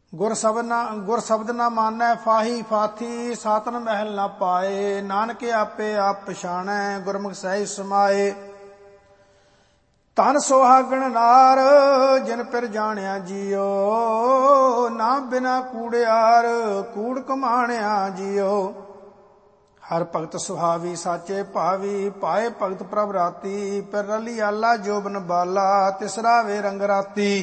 ਗੁਰ ਸ਼ਬਦ ਨਾ ਮਾਨੈ ਫਾਹੀ ਫਾਥੀ, ਸਾਤਨ ਮਹਿਲ ਨਾ ਪਾਏ। ਨਾਨਕ ਆਪੇ ਆਪ ਪਛਾਣੈ, ਗੁਰਮੁਖ ਸਹਿਜ ਸਮਾਏ। ਧਨ ਸੁਹਾਗਣ ਨਾਰ, ਜਿਨ ਪਿਰ ਜਾਣਿਆ ਜੀਓ। ਨਾ ਬਿਨਾ ਕੂੜਿਆਰ, ਕੂੜ ਕਮਾਣਿਆ ਜੀਓ। ਹਰ ਭਗਤ ਸੁਹਾਵੀ, ਸਾਚੇ ਭਾਵੀ। ਪਾਏ ਭਗਤ ਪ੍ਰਭ ਰਾਤੀ, ਪਿਰ ਰਲੀ ਆਲਾ ਜੋਬਨ ਬਾਲਾ। ਤਿਸਰਾ ਵੇ ਰੰਗ ਰਾਤੀ।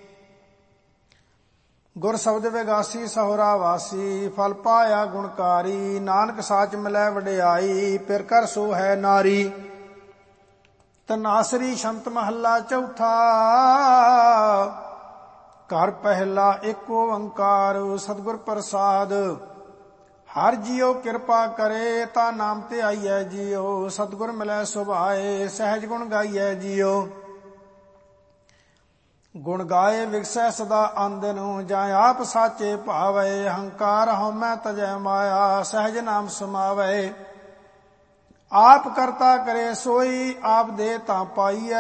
ਗੁਰ ਸ਼ਬਦ ਵਿਗਾਸੀ, ਸਹੁਰਾ ਵਾਸੀ। ਫਲ ਪਾਇਆ ਗੁਣਕਾਰੀ, ਨਾਨਕ ਸਾਚ ਮਿਲੈ ਵਡਿਆਈ। ਪਿਰ ਕਰ ਸੋ ਹੈ ਨਾਰੀ। ਤਨਾਸਰੀ ਸ਼ੰਤ ਮਹੱਲਾ ਚੌਥਾ। ਘਰ ਪਹਿਲਾ ਏਕ ਓੰਕਾਰ, ਸਤਿਗੁਰ ਪ੍ਰਸਾਦ। ਹਰ ਜੀਉ ਕਿਰਪਾ ਕਰੇ, ਤਾ ਨਾਮ ਤੇ ਆਈਐ ਜੀਉ। ਸਤਿਗੁਰ ਮਿਲੈ ਸੁਭਾਏ, ਸਹਿਜ ਗੁਣ ਗਾਈਐ ਜੀਉ। ਗੁਣ ਗਾਏ ਵਿਗਸੈ ਸਦਾ ਆਂਦਨੁ, ਜਾਂ ਆਪ ਸਾਚੇ ਭਾਵੈ। ਹੰਕਾਰ ਹਉਮੈ ਤਜੈ ਮਾਇਆ, ਸਹਿਜ ਨਾਮ ਸਮਾਵੈ। ਆਪ ਕਰਤਾ ਕਰੇ ਸੋਈ, ਆਪ ਦੇ ਤਾਂ ਪਾਈਐ।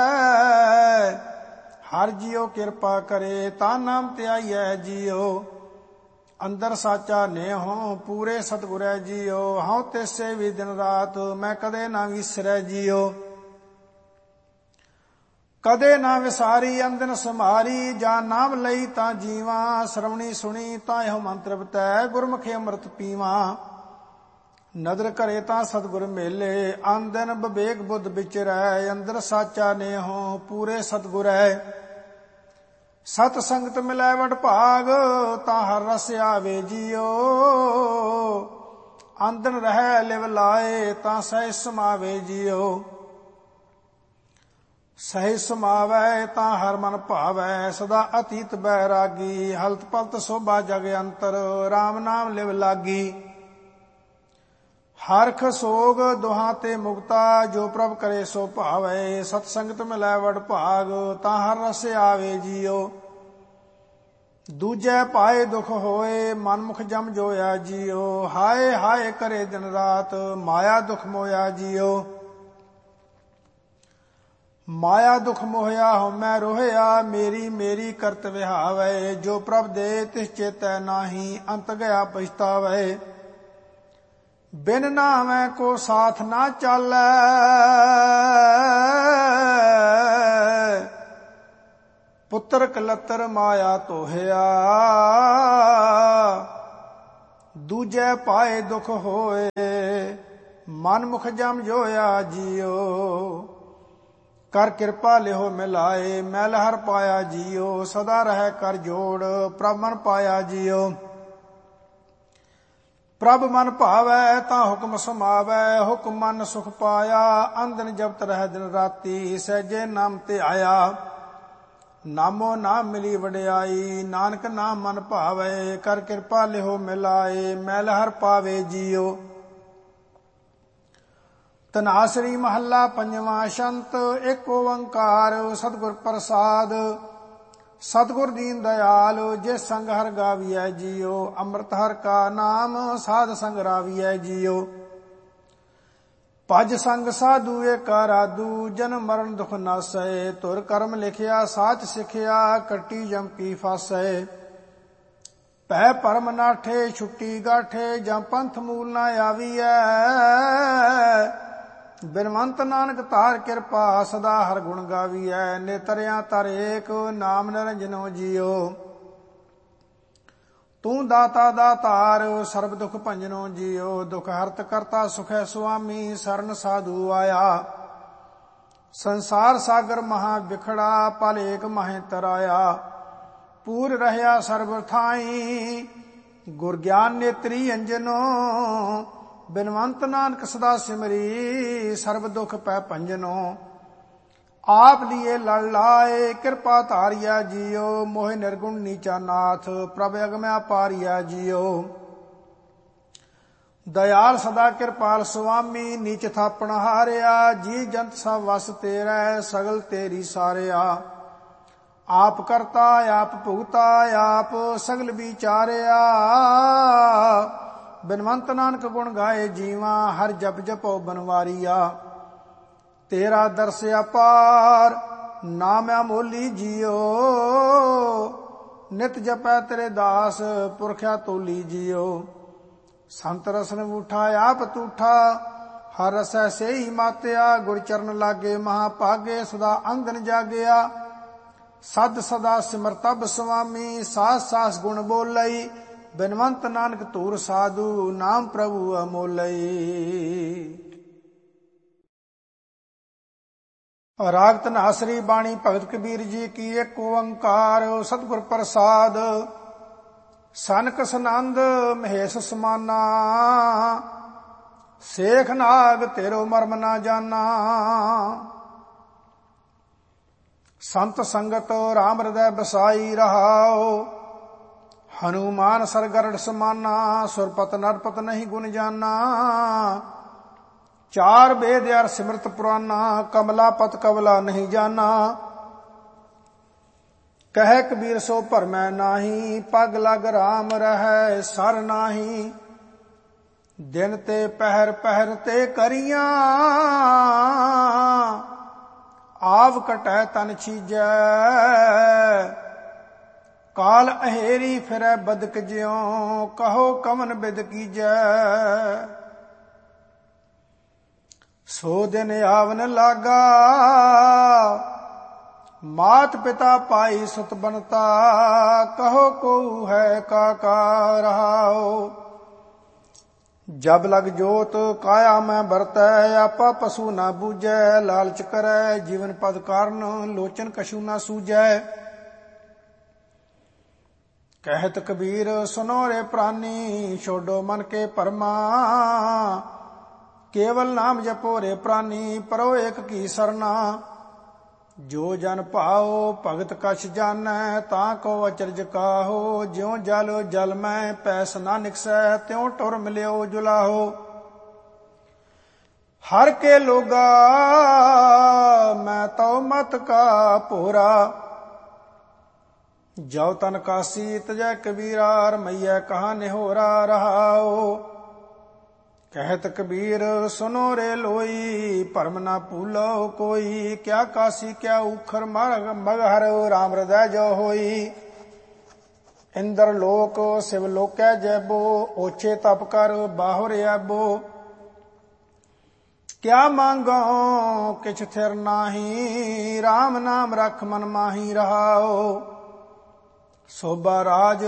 ਹਰ ਜੀਉ ਕਿਰਪਾ ਕਰੇ, ਤਾ ਨਾਮ ਤੇ ਆਈਐ ਜੀਉ। ਅੰਦਰ ਸਾਚਾ ਨੇਹੋ, ਪੂਰੇ ਸਤਿਗੁਰੈ ਜੀਉ। ਹਉ ਤਿਸੈ ਵੀ ਦਿਨ ਰਾਤ, ਮੈਂ ਕਦੇ ਨਾ ਵਿਸਰੈ ਜੀਉ। ਕਦੇ ਨਾ ਵਿਸਾਰੀ ਅੰਦਨ ਸਮਾਰੀ, ਜਾਂ ਨਾਮ ਲਈ ਤਾਂ ਜੀਵਾਂ। ਸਰਵਣੀ ਸੁਣੀ ਤਾਂ ਇਹੋ ਮਨ ਤ੍ਰਿਪਤੈ, ਗੁਰਮੁਖੇ ਅੰਮ੍ਰਿਤ ਪੀਵਾਂ। ਨਦਰ ਕਰੇ ਤਾਂ ਸਤਿਗੁਰ ਮੇਲੇ, ਆਂਦਨ ਵਿਵੇਕ ਬੁੱਧ ਵਿਚਰੈ। ਅੰਦਰ ਸਾਚਾ ਨੇਹੋ, ਪੂਰੇ ਸਤਿਗੁਰੈ। ਸਤ ਸੰਗਤ ਮਿਲੈ ਵਡ ਭਾਗ, ਤਾਂ ਹਰ ਰਸ ਆਵੇ ਜੀਉ। ਆਂਦਨ ਰਹਿ ਲਿਵ ਲਾਏ, ਤਾਂ ਸਹਿਜ ਸਮਾਵੇ ਜੀਉ। ਸਹਿਜ ਸਮਾਵੈ ਤਾਂ ਹਰ ਮਨ ਭਾਵੈ, ਸਦਾ ਅਤੀਤ ਬੈਰਾਗੀ। ਹਲਤ ਪਲਤ ਸੋਭਾ ਜਗ ਅੰਤਰ, ਰਾਮ ਨਾਮ ਲਿਵ ਲਾਗੀ। ਹਰਖ ਸੋਗ ਦੁਹਾਂ ਤੇ ਮੁਕਤਾ, ਜੋ ਪ੍ਰਭ ਕਰੇ ਸੋ ਭਾਵੈ। ਸਤ ਸੰਗਤ ਮਿਲੈ ਵਡ ਭਾਗ, ਤਾਂ ਹਰ ਰਸ ਆਵੇ ਜੀਉ। ਦੂਜੈ ਪਾਏ ਦੁਖ ਹੋਏ, ਮਨ ਮੁਖ ਜਮ ਜੋਇਆ ਜੀਉ। ਹਾਏ ਹਾਏ ਕਰੇ ਦਿਨ ਰਾਤ, ਮਾਇਆ ਦੁਖ ਮੋਇਆ ਜੀਉ। ਮਾਇਆ ਦੁਖ ਮੋਹਿਆ ਹਉਮੈ ਰੋਹਿਆ, ਮੇਰੀ ਮੇਰੀ ਕਰਤ ਵਿਹਾਵੈ। ਜੋ ਪ੍ਰਭ ਦੇ ਤਿਸ ਚੇਤੈ ਨਾਹੀ, ਅੰਤ ਗਿਆ ਪਛਤਾਵੈ। ਬਿਨ ਨਾਮੈ ਕੋ ਸਾਥ ਨਾ ਚਾਲੈ, ਪੁੱਤਰ ਕਲਤਰ ਮਾਇਆ ਤੋਹਿਆ। ਦੂਜੈ ਪਾਏ ਦੁਖ ਹੋਏ, ਮਨ ਮੁਖ ਜਮ ਜੋਇਆ ਜੀਉ। ਕਰ ਕਿਰਪਾ ਲਿਹੋ ਮਿਲਾਏ, ਮੈਲ ਹਰ ਪਾਇਆ ਜੀਉ। ਸਦਾ ਰਹਿ ਕਰ ਜੋੜ, ਪ੍ਰਭ ਮਨ ਪਾਇਆ ਜੀਉ। ਪ੍ਰਭ ਮਨ ਭਾਵੈ ਤਾਂ ਹੁਕਮ ਸਮਾਵੈ, ਹੁਕਮ ਮਨ ਸੁਖ ਪਾਇਆ। ਅੰਦਨ ਜਪਤ ਰਹਿ ਦਿਨ ਰਾਤੀ, ਸਹਿਜੇ ਨਾਮ ਤੇ ਆਇਆ। ਨਾਮੋ ਨਾਮ ਮਿਲੀ ਵਡਿਆਈ, ਨਾਨਕ ਨਾਮ ਮਨ ਭਾਵੈ। ਕਰ ਕਿਰਪਾ ਲਿਹੋ ਮਿਲਾਏ, ਮੈਲ ਹਰ ਪਾਵੇ ਜੀਉ। ਤਨਾਸਰੀ ਮਹੱਲਾ ਪੰਜਵਾਂ। ਸ਼ੰਤ ਏਕ ਓੰਕਾਰ, ਸਤਿਗੁਰ ਪ੍ਰਸਾਦ। ਸਤਿਗੁਰ ਦੀਨ ਦਇਆਲ, ਜੇ ਸੰਗ ਹਰ ਗਾਵੀਐ ਜੀਉ। ਅੰਮ੍ਰਿਤ ਹਰ ਕਾ ਨਾਮ, ਸਾਧ ਸੰਗ ਰਾਵੀਐ ਜੀਉ। ਭਜ ਸੰਗ ਸਾਧੂ ਏਕਾ ਰਾਧੂ, ਜਨਮ ਮਰਨ ਦੁਖ ਨਾਸੈ। ਧੁਰ ਕਰਮ ਲਿਖਿਆ ਸਾਚ ਸਿਖਿਆ, ਕੱਟੀ ਜਮ ਕੀ ਫਾਸੈ। ਭੈ ਪਰਮ ਨਾਠੇ ਛੁੱਟੀ ਗਾਠੇ, ਜਾਂ ਪੰਥ ਮੂਲ ਨਾ ਆਵੀਐ। ਬਿਨਵੰਤ ਨਾਨਕ ਧਾਰ ਕਿਰਪਾ, ਸਦਾ ਹਰ ਗੁਣ ਗਾਵੀਐ। ਨੇਤਰਿਆਂ ਤਰ ਏਕ, ਨਾਮ ਨਿਰੰਜਨੋ ਜੀਉ। ਤੂੰ ਦਾਤਾ ਦਾਤਾਰ, ਸਰਬ ਦੁਖ ਭੰਜਨੋ ਜੀਉ। ਦੁਖ ਹਰਤ ਕਰਤਾ ਸੁਖੈ ਸੁਆਮੀ, ਸਰਨ ਸਾਧੂ ਆਇਆ। ਸੰਸਾਰ ਸਾਗਰ ਮਹਾ ਵਿਖੜਾ, ਪਲ ਏਕ ਮਹੇ ਤਰਾਇਆ। ਪੂਰ ਰਹਿਆ ਸਰਬ ਥਾਈ, ਗੁਰ ਗਿਆਨ ਨੇਤਰੀ ਅੰਜਨੋ। ਬਿਨਵੰਤ ਨਾਨਕ ਸਦਾ ਸਿਮਰੀ, ਸਰਬ ਦੁਖ ਪੈ ਭੰਜਨੋ। ਆਪ ਲੀਏ ਲੜ ਲਾਏ, ਕਿਰਪਾ ਧਾਰਿਆ ਜੀਉ। ਮੋਹਿ ਨਿਰਗੁਣ ਨੀਚਾ ਨਾਥ, ਪ੍ਰਭ ਅਗਮਿ ਅਪਾਰਿਆ ਜੀਉ। ਦਇਆਲ ਸਦਾ ਕਿਰਪਾਲ ਸੁਆਮੀ, ਨੀਚ ਥਾਪਣ ਹਾਰਿਆ। ਜੀ ਜੰਤ ਸਭ ਵਸ ਤੇਰੈ, ਸਗਲ ਤੇਰੀ ਸਾਰਿਆ। ਆਪ ਕਰਤਾ ਆਪ ਭੁਗਤਾ, ਆਪ ਸਗਲ ਵਿਚਾਰਿਆ। ਬਿਨਵੰਤ ਨਾਨਕ ਗੁਣ ਗਾਏ ਜੀਵਾਂ, ਹਰ ਜਪ ਜਪੋ ਬਨਵਾਰੀਆ। ਤੇਰਾ ਦਰਸ ਅਪਾਰ, ਨਾਮ ਅਮੋਲੀ ਜੀਉ। ਨਿਤ ਜਪੈ ਤੇਰੇ ਦਾਸ ਪੁਰਖਿਆ ਤੋਲੀ ਜਿਉ। ਸੰਤ ਰਸਨ ਉਠਾ ਆਪ ਤੂਠਾ ਹਰ ਰਸੈ ਸੇਈ ਮਾਤਿਆ। ਗੁਰ ਚਰਨ ਲਾਗੇ ਮਹਾ ਭਾਗੇ ਸਦਾ ਅੰਗਨ ਜਾਗਿਆ। ਸਦ ਸਦਾ ਸਿਮਰ ਤਬ ਸੁਆਮੀ ਸਾਸ ਸਾਸ ਗੁਣ ਬੋਲਈ। ਬਿਨਵੰਤ ਨਾਨਕ ਧੂਰ ਸਾਧੂ ਨਾਮ ਪ੍ਰਭੂ ਅਮੋਲਈ। ਰਾਗ ਧਨਾਸਰੀ ਬਾਣੀ ਭਗਤ ਕਬੀਰ ਜੀ ਕੀ। ਏਕ ਓੰਕਾਰ ਸਤਿਗੁਰ ਪ੍ਰਸਾਦ। ਸਨਕ ਸਨੰਦ ਮਹੇਸ਼ ਸਮਾਨਾ। ਸੇਖ ਨਾਗ ਤੇਰੋ ਮਰਮ ਨਾ ਜਾਨਾ। ਸੰਤ ਸੰਗਤ ਰਾਮ ਹਿਰਦੈ ਬਸਾਈ ਰਹਾਓ। ਹਨੂਮਾਨ ਸਰਗਰੜ ਸਮਾਨਾ। ਸੁਰਪਤ ਨਰਪਤ ਨਹੀਂ ਗੁਣ ਜਾਨਾ। ਚਾਰ ਵੇਦ ਅਰ ਸਿਮਰਤ ਪੁਰਾਨਾ। ਕਮਲਾ ਪਤ ਕਵਲਾ ਨਹੀਂ ਜਾਨਾ। ਕਹਿ ਕਬੀਰ ਸੋ ਭਰਮੈ ਨਾਹੀ। ਪਗ ਲਗ ਰਾਮ ਰਹੈ ਸਰ ਨਾਹੀ। ਦਿਨ ਤੇ ਪਹਿਰ ਪਹਿਰ ਤੇ ਕਰੀਆਂ। ਆਵ ਕਟੈ ਤਨ ਛੀਜੈ। ਕਾਲ ਅਹੇਰੀ ਫਿਰੈ ਬਦਕ ਜਿਉ। ਕਹੋ ਕਵਨ ਬਿਦ ਕੀਜੈ। ਸੋ ਦਿਨ ਆਵਨ ਲਾਗਾ। ਮਾਤ ਪਿਤਾ ਪਾਈ ਸੁਤ ਬਨਤਾ। ਕਹੋ ਕੋ ਹੈ ਕਾਕਾ ਰਹਾਓ। ਜਬ ਲਗ ਜੋਤ ਕਾਇਆ ਮੈਂ ਵਰਤੈ। ਆਪਾ ਪਸ਼ੂ ਨਾ ਬੂਝੈ। ਲਾਲਚ ਕਰੈ ਜੀਵਨ ਪਦ ਕਾਰਨ। ਲੋਚਨ ਕਛੂ ਨਾ ਸੂਝੈ। ਕਹਿਤ ਕਬੀਰ ਸੁਨੋ ਰੇ ਪ੍ਰਾਨੀ। ਛੋਡੋ ਮਨ ਕੇ ਭਰਮਾ। ਕੇਵਲ ਨਾਮ ਜਪੋ ਰੇ ਪ੍ਰਾਨੀ। ਪਰੋ ਏਕ ਕੀ ਸਰਨਾ। ਜੋ ਜਨ ਭਾਓ ਭਗਤ ਕਛ ਜਾਣੈ। ਤਾਂ ਕੋ ਅਚਰਜ ਕਾਹੋ। ਜਿਉ ਜਲ ਜਲ ਮੈਂ ਪੈਸ ਨਾ ਨਿਕਸੈ। ਤਿਉ ਟੁਰ ਮਿਲਿਓ ਜੁਲਾਹੋ। ਹਰ ਕੇ ਲੋਗਾ ਮੈਂ ਤਉ ਮਤ ਕਾ ਭੋਰਾ। ਜਉ ਤਨ ਕਾਸੀ ਤਜੈ ਕਬੀਰਾ। ਰਮਈਐ ਕਹਾ ਨਿਹੋਰਾ ਰਹਾਓ। ਕਹਿਤ ਕਬੀਰ ਸੁਨੋ ਰੇ ਲੋਈ। ਭਰਮ ਨਾ ਭੂਲੋ ਕੋਈ। ਕਿਆ ਕਾਸੀ ਕਿਆ ਊਖਰ ਮਗਹਰ। ਰਾਮ ਹਿਰਦੈ ਜੋ ਹੋਈ। ਇੰਦਰ ਲੋਕ ਸਿਵ ਲੋਕੈ ਜੈਬੋ। ਓਛੇ ਤਪ ਕਰ ਬਾਹੁਰ ਐਬੋ। ਕਿਆ ਮੰਗੋ ਕਿਛ ਥਿਰ ਨਾਹੀ। ਰਾਮ ਨਾਮ ਰਖ ਮਨ ਮਾਹੀ ਰਹਾਓ। ਸੋਭਾ ਰਾਜ